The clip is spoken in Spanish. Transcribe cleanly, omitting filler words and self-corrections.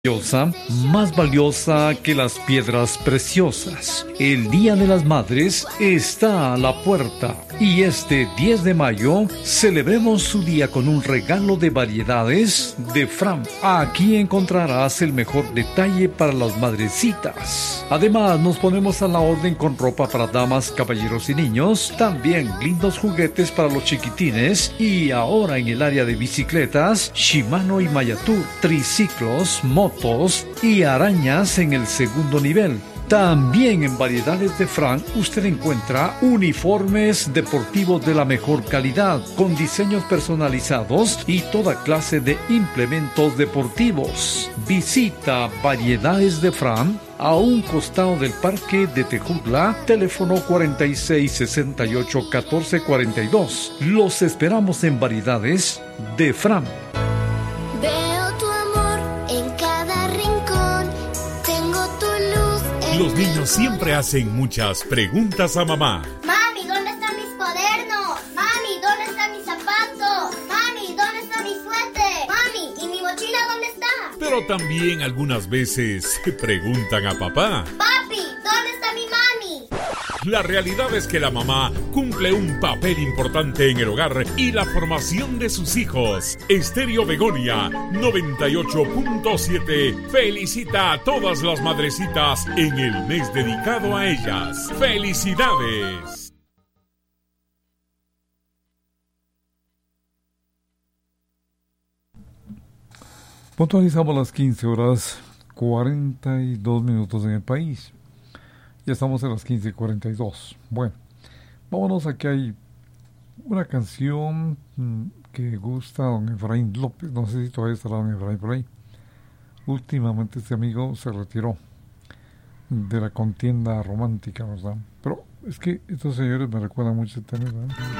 Valiosa, más valiosa que las piedras preciosas. El Día de las Madres está a la puerta y este 10 de mayo celebremos su día con un regalo de variedades de Fram. Aquí encontrarás el mejor detalle para las madrecitas. Además, nos ponemos a la orden con ropa para damas, caballeros y niños, también lindos juguetes para los chiquitines y ahora en el área de bicicletas, Shimano y Mayatur, triciclos, motos y arañas en el segundo nivel. También en variedades de Fram usted encuentra uniformes deportivos de la mejor calidad, con diseños personalizados y toda clase de implementos deportivos. Visita variedades de Fram a un costado del parque de Tejutla, teléfono 4668-1442. Los esperamos en variedades de Fram. Los niños siempre hacen muchas preguntas a mamá. Mami, ¿dónde están mis cuadernos? Mami, ¿dónde están mis zapatos? Mami, ¿dónde está mi suéter? Mami, ¿y mi mochila dónde está? Pero también algunas veces preguntan a papá. Papi, ¿dónde está mi mami? La realidad es que la mamá cumple un papel importante en el hogar y la formación de sus hijos. Estéreo Begonia 98.7 felicita a todas las madrecitas en el mes dedicado a ellas. ¡Felicidades! Puntualizamos las 15:42 en el país. Ya estamos en las 15:42. Bueno, vámonos. Aquí hay una canción que gusta a don Efraín López. No sé si todavía estará don Efraín por ahí. Últimamente este amigo se retiró de la contienda romántica, ¿verdad? Pero es que estos señores me recuerdan mucho este tema, ¿verdad?